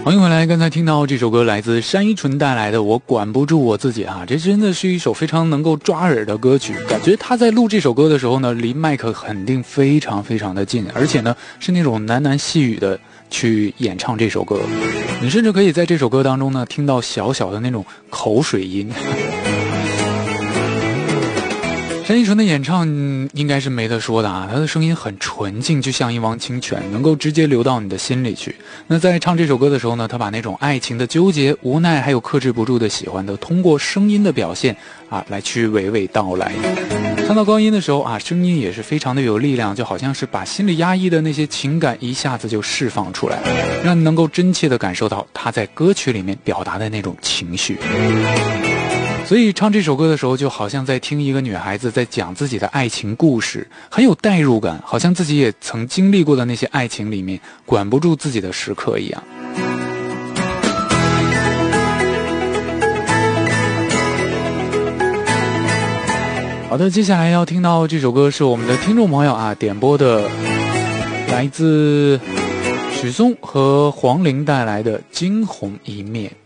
欢迎回来，刚才听到这首歌来自单依纯带来的《我管不住我自己》啊，这真的是一首非常能够抓耳的歌曲。感觉他在录这首歌的时候呢，离麦克肯定非常非常的近，而且呢是那种喃喃细语的去演唱这首歌。你甚至可以在这首歌当中呢听到小小的那种口水音。单依纯的演唱应该是没得说的啊，她的声音很纯净，就像一汪清泉，能够直接流到你的心里去。那在唱这首歌的时候呢，她把那种爱情的纠结、无奈还有克制不住的喜欢的，通过声音的表现啊来去娓娓道来。唱到高音的时候啊，声音也是非常的有力量，就好像是把心里压抑的那些情感一下子就释放出来了，让你能够真切的感受到她在歌曲里面表达的那种情绪。所以唱这首歌的时候，就好像在听一个女孩子在讲自己的爱情故事，很有代入感，好像自己也曾经历过的那些爱情里面管不住自己的时刻一样。好的，接下来要听到这首歌是我们的听众朋友啊点播的，来自许嵩和黄龄带来的《惊鸿一面》。